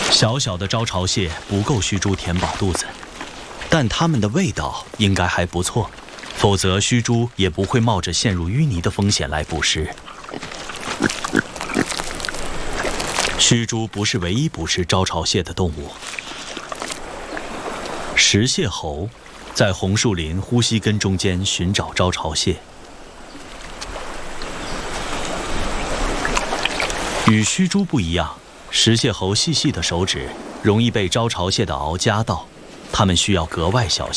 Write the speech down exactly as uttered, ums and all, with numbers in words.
小小的招潮蟹不够须猪填饱肚子，但它们的味道应该还不错，否则须猪也不会冒着陷入淤泥的风险来捕食。须猪不是唯一捕食招潮蟹的动物。石蟹猴在红树林呼吸根中间寻找招潮蟹。与须猪不一样，石蟹猴细细的手指容易被招潮蟹的螯夹到，它们需要格外小心。